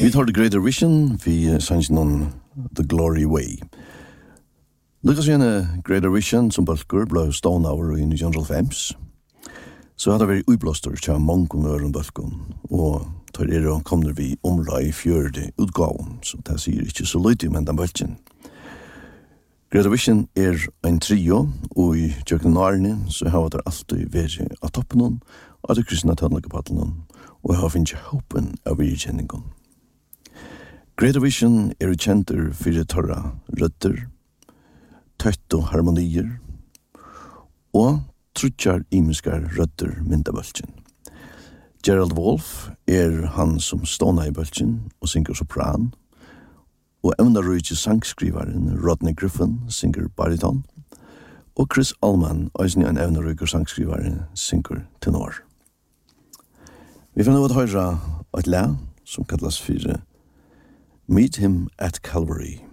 Vi tar The Greater Vision, vi sanns noen The Glory Way. Lukas gjerne Greater Vision som bølgur ble stående over i 1905. Så hadde vi utblåster til mange øren bølgun, og tar kommer vi omla i fjørde utgaven, så det sier ikke så løytig, men den bølgen. Greater Vision en trio, og i Jøkkenarne så har det alltid vært av toppen, av det kristne tøndelagepattelen, og har finnet håpen av virkjenningen. Greater Vision kjenter for tørre røtter, tøtt og harmonier, og trutjar imiskar røtter myndabølgen. Gerald Wolf han som ståna i bølgen og synger sopran, og evnarrujtje sangskrivaren Rodney Griffin synger bariton, og Chris Allman, eisne en evnarrujtje sangskrivaren, synger tenor. Vi får nå høre et læ som kallas for Meet Him at Calvary.